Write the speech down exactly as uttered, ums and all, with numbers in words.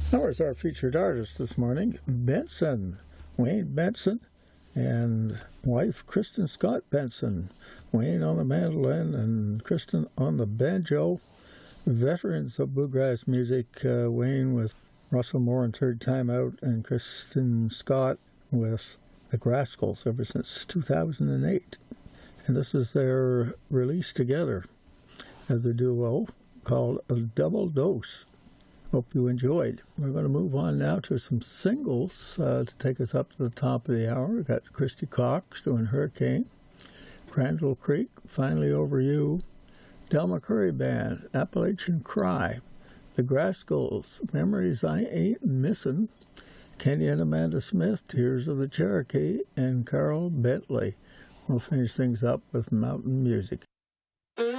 Ours our featured artist this morning, Benson, Wayne Benson, and wife Kristen Scott Benson. Wayne on the mandolin and Kristen on the banjo. Veterans of bluegrass music, uh, Wayne with Russell Moore and Third Time Out, and Kristen Scott with the Grascals ever since two thousand eight. And this is their release together as a duo called A Double Dose. Hope you enjoyed. We're going to move on now to some singles uh, to take us up to the top of the hour. We've got Christy Cox doing Hurricane, Crandall Creek, Finally Over You, Del McCurry Band, Appalachian Cry, the Grascals, Memories I Ain't Missin', Kenny and Amanda Smith, Tears of the Cherokee, and Carl Bentley. We'll finish things up with Mountain Music.